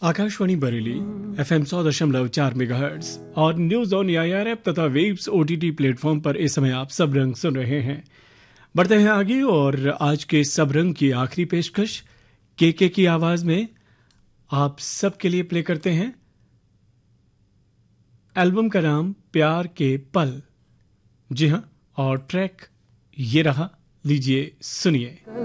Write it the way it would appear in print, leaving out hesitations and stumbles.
Akashvani Bareilly FM 100.4 megahertz और news on AIR app तथा webs OTT platform पर इस समय आप सब रंग सुन रहे हैं। बढ़ते हैं आगे और आज के सब रंग की आखिरी पेशकश के की आवाज में आप सबके लिए प्ले करते हैं। एल्बम का नाम प्यार के पल, जी हां, और ट्रैक ये रहा, लीजिए सुनिए।